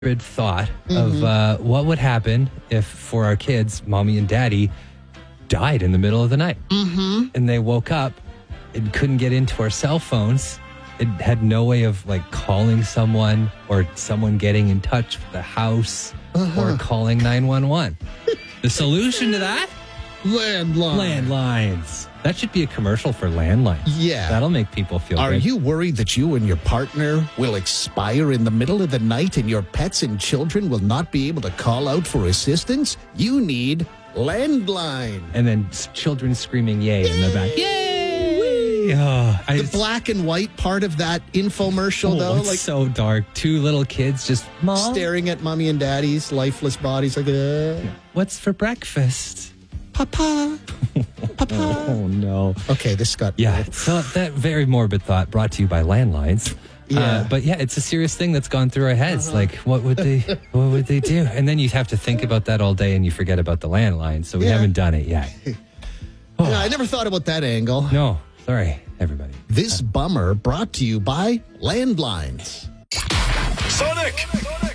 thought of what would happen if, for our kids, mommy and daddy died in the middle of the night. And they woke up and couldn't get into our cell phones. It had no way of calling someone or someone getting in touch with the house or calling 911. The solution to that? Landlines. That should be a commercial for landlines. Yeah. That'll make people feel good. Are you worried that you and your partner will expire in the middle of the night and your pets and children will not be able to call out for assistance? You need Landline. And then children screaming yay in the back. Yay! Oh, The black and white part of that infomercial, though, it's so dark. Two little kids just staring at mommy and daddy's lifeless bodies like, What's for breakfast? Papa. Papa. Oh, no. Okay, this got... Yeah, so that very morbid thought brought to you by landlines. Yeah. But yeah, it's a serious thing that's gone through our heads. Like, what would they do? And then you have to think about that all day and you forget about the landline. So we haven't done it yet. Yeah, I never thought about that angle. No, sorry, everybody. This bummer brought to you by Landlines. Sonic!